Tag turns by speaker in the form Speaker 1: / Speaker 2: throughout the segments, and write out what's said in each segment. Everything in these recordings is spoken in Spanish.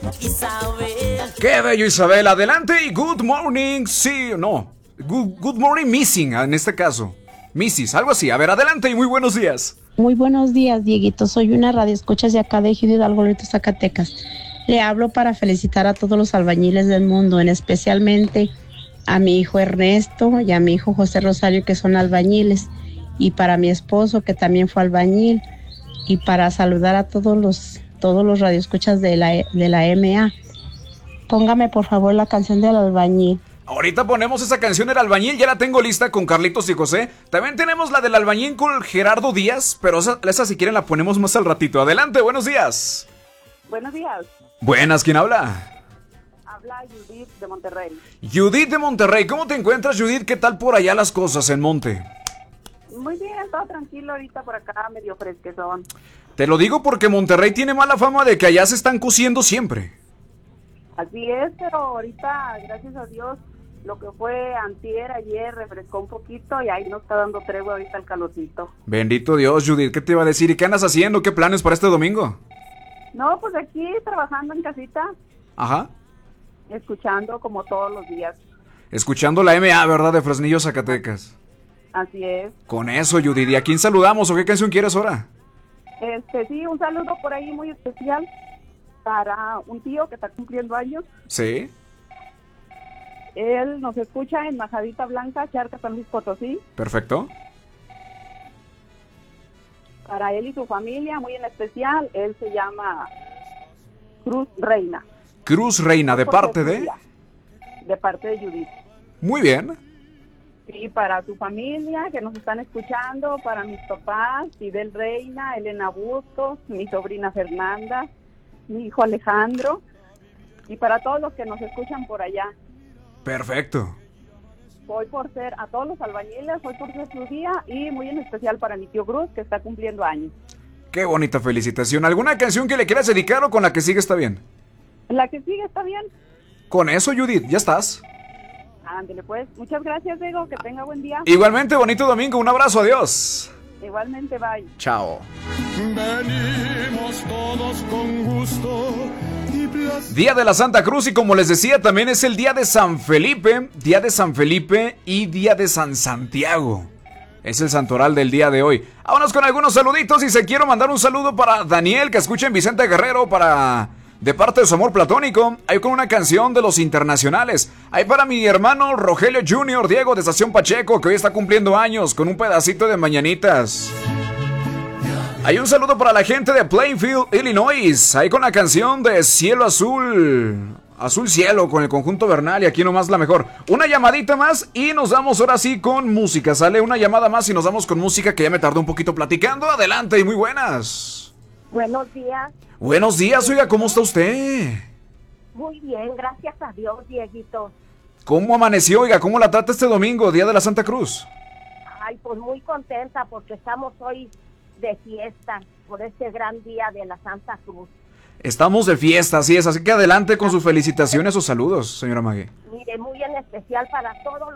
Speaker 1: Isabel.
Speaker 2: Qué bello, Isabel. Adelante y good morning. Sí, no. Good morning, missing, en este caso. Missis, algo así. A ver, adelante y muy buenos días.
Speaker 3: Muy buenos días, Dieguito. Soy una radioescuchas de acá de Ejido Hidalgo, Zacatecas. Le hablo para felicitar a todos los albañiles del mundo, en especialmente a mi hijo Ernesto y a mi hijo José Rosario, que son albañiles, y para mi esposo, que también fue albañil, y para saludar a todos los radioescuchas de la MA. Póngame, por favor, la canción del albañil.
Speaker 2: Ahorita ponemos esa canción del albañil, ya la tengo lista con Carlitos y José. También tenemos la del albañil con Gerardo Díaz, pero esa si quieren la ponemos más al ratito. Adelante, buenos días.
Speaker 4: Buenos días.
Speaker 2: Buenas, ¿quién habla?
Speaker 4: Habla Judith de Monterrey.
Speaker 2: Judith de Monterrey, ¿cómo te encuentras, Judith? ¿Qué tal por allá las cosas en Monte?
Speaker 4: Muy bien, todo tranquilo ahorita por acá, medio fresquezón.
Speaker 2: Te lo digo porque Monterrey tiene mala fama de que allá se están cociendo siempre.
Speaker 4: Así es, pero ahorita, gracias a Dios, lo que fue antier, ayer, refrescó un poquito y ahí nos está dando tregua ahorita el calorcito.
Speaker 2: Bendito Dios, Judith, ¿qué te iba a decir? ¿Y qué andas haciendo? ¿Qué planes para este domingo?
Speaker 4: No, pues aquí trabajando en casita,
Speaker 2: Ajá.
Speaker 4: escuchando como todos los días.
Speaker 2: Escuchando la MA, ¿verdad? De Fresnillo, Zacatecas.
Speaker 4: Así es.
Speaker 2: Con eso, Judith. ¿Y a quién saludamos o qué canción quieres ahora?
Speaker 4: Sí, un saludo por ahí muy especial para un tío que está cumpliendo años.
Speaker 2: Sí.
Speaker 4: Él nos escucha en Majadita Blanca, Charca, San Luis Potosí.
Speaker 2: Perfecto.
Speaker 4: Para él y su familia, muy en especial, él se llama Cruz Reina.
Speaker 2: Cruz Reina, ¿de parte de?
Speaker 4: De parte de Judith.
Speaker 2: Muy bien.
Speaker 4: Y para su familia, que nos están escuchando, para mis papás, Fidel Reina, Elena Bustos, mi sobrina Fernanda, mi hijo Alejandro, y para todos los que nos escuchan por allá.
Speaker 2: Perfecto.
Speaker 4: Hoy por ser, a todos los albañiles, hoy por ser su día, y muy en especial para mi tío Cruz, que está cumpliendo años.
Speaker 2: Qué bonita felicitación. ¿Alguna canción que le quieras dedicar o con la que sigue está bien?
Speaker 4: La que sigue está bien.
Speaker 2: Con eso, Judith, ya estás.
Speaker 4: Ándele pues. Muchas gracias, Diego, que tenga buen día.
Speaker 2: Igualmente, bonito domingo. Un abrazo, adiós.
Speaker 4: Igualmente, bye.
Speaker 2: Chao.
Speaker 5: Venimos todos con gusto y placer.
Speaker 2: Día de la Santa Cruz y como les decía, también es el día de San Felipe y día de San Santiago. Es el santoral del día de hoy. Vámonos con algunos saluditos y se quiero mandar un saludo para Daniel, que escucha en Vicente Guerrero, de parte de su amor platónico. Ahí con una canción de los internacionales. Ahí para mi hermano Rogelio Jr., Diego de Estación Pacheco, que hoy está cumpliendo años, con un pedacito de mañanitas. Hay un saludo para la gente de Plainfield, Illinois. Ahí con la canción de Cielo Azul. Azul Cielo con el conjunto Bernal y aquí nomás la mejor. Una llamadita más y nos vamos ahora sí con música. Sale una llamada más y nos vamos con música que ya me tardé un poquito platicando. Adelante y muy buenas.
Speaker 6: Buenos días.
Speaker 2: Buenos días, oiga, ¿cómo está usted?
Speaker 6: Muy bien, gracias a Dios, Dieguito.
Speaker 2: ¿Cómo amaneció, oiga? ¿Cómo la trata este domingo, Día de la Santa Cruz?
Speaker 6: Ay, pues muy contenta porque estamos hoy de fiesta por este gran día de la Santa Cruz.
Speaker 2: Estamos de fiesta, así es, así que adelante con sus felicitaciones o saludos, señora Maggie.
Speaker 6: Mire, muy en especial para todos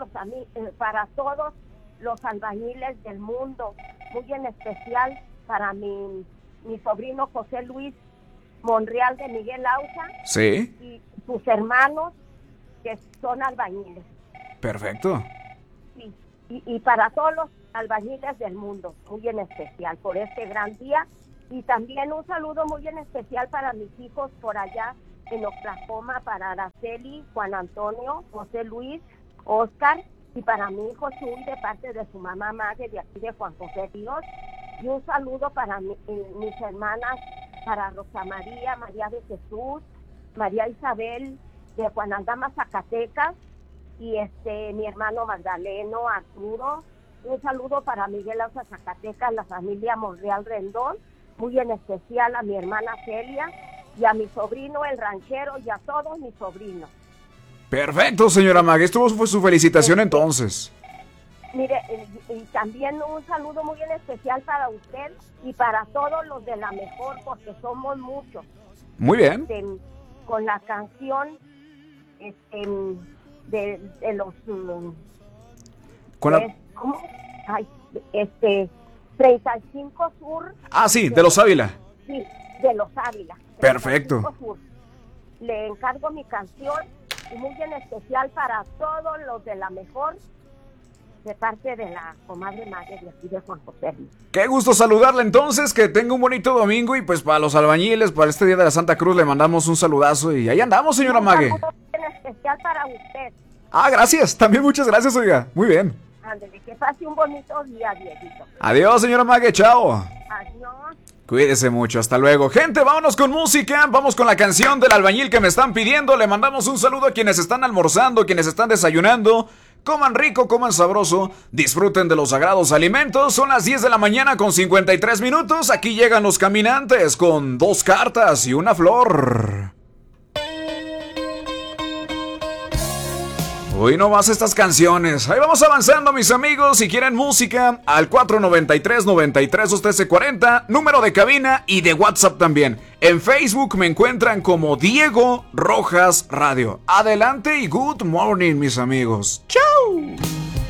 Speaker 6: los albañiles del mundo, muy en especial para mi sobrino José Luis Monreal de Miguel Ausa.
Speaker 2: Sí.
Speaker 6: Y sus hermanos que son albañiles.
Speaker 2: Perfecto.
Speaker 6: Sí, y para todos los albañiles del mundo, muy en especial por este gran día. Y también un saludo muy en especial para mis hijos por allá en Oklahoma, para Araceli, Juan Antonio, José Luis, Oscar, y para mi hijo Chuy de parte de su mamá Maggie de aquí de Juan José Ríos. Y un saludo para mis hermanas, para Rosa María, María de Jesús, María Isabel de Juan Aldama, Zacatecas, y mi hermano Magdaleno, Arturo. Un saludo para Miguel Ausa, Zacatecas, la familia Monreal Rendón, muy en especial a mi hermana Celia y a mi sobrino el ranchero y a todos mis sobrinos.
Speaker 2: Perfecto, señora Maggie, esto fue su felicitación entonces.
Speaker 6: Mire, y también un saludo muy en especial para usted y para todos los de la mejor, porque somos muchos.
Speaker 2: Muy bien.
Speaker 6: Con la canción de los...
Speaker 2: Con la...
Speaker 6: ¿Cómo? Ay, 35 Sur.
Speaker 2: Ah, sí, de los Ávila.
Speaker 6: Sí, de los Ávila.
Speaker 2: Perfecto.
Speaker 6: Sur. le encargo mi canción, y muy en especial para todos los de La Mejor, de parte de la comadre Mague de aquí de Juan José.
Speaker 2: Qué gusto saludarle entonces, que tenga un bonito domingo y pues para los albañiles, para este día de la Santa Cruz le mandamos un saludazo y ahí andamos, señora Mague.
Speaker 6: Un saludo en especial para usted.
Speaker 2: Ah, gracias, también muchas gracias, oiga, muy bien.
Speaker 6: Ándele, que pase un bonito día, Dieguito.
Speaker 2: Adiós, señora Mague, chao.
Speaker 6: Adiós.
Speaker 2: Cuídese mucho, hasta luego. Gente, vámonos con música, vamos con la canción del albañil que me están pidiendo. Le mandamos un saludo a quienes están almorzando, quienes están desayunando. Coman rico, coman sabroso, disfruten de los sagrados alimentos. Son las 10 de la mañana con 53 minutos. Aquí llegan los caminantes con 2 cartas y una flor. Uy, no más estas canciones. Ahí vamos avanzando, mis amigos. Si quieren música, al 493-93-1340, número de cabina y de WhatsApp también. En Facebook me encuentran como Diego Rojas Radio. Adelante y good morning, mis amigos. ¡Chao!